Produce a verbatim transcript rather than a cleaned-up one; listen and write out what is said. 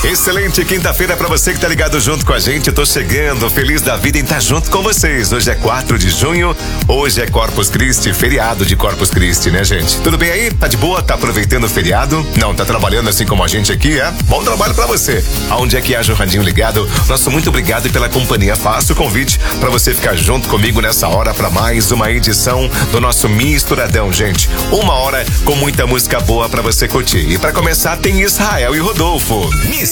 Excelente quinta-feira pra você que tá ligado junto com a gente. Eu tô chegando, feliz da vida em estar junto com vocês. Hoje é quatro de junho, hoje é Corpus Christi, feriado de Corpus Christi, né, gente? Tudo bem aí? Tá de boa? Tá aproveitando o feriado? Não, tá trabalhando assim como a gente aqui, é? Bom trabalho pra você. Aonde é que haja o radinho ligado? Nosso muito obrigado pela companhia. Faço o convite pra você ficar junto comigo nessa hora pra mais uma edição do nosso Misturadão, gente. Uma hora com muita música boa pra você curtir. E pra começar tem Israel e Rodolfo. Miss